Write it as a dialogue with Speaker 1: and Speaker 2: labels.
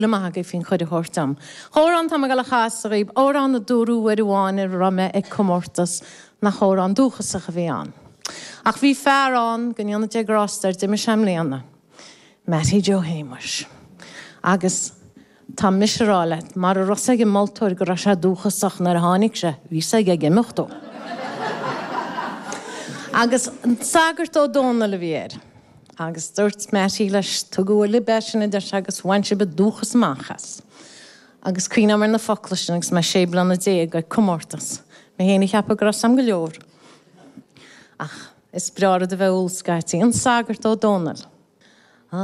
Speaker 1: Lamaga fin chuide hortam. Chóran tam gal chasarib, óran na dúrú werúáin rame ag comórtas na chóran dúchas a bhíán. Ach bhí fearrán gannne de grástar de me semléanna. Matty Joe Hamish. Agus tá misráile mar a rosaige maltóir go se dúchasach nar hánig se, bhí sé ag imimechtó. Agus an sagartó dóna le bhéir. Agus dúirt Matty leis tuguair le beisina de agus bhaintse be dúchas machas. Agus cuiine mar na foclasin agus me sé blanna dé go comórtas. Me héna cheappa gras sam go leor. Ach, is breara de bheith úlsgaití an sagartó dónal.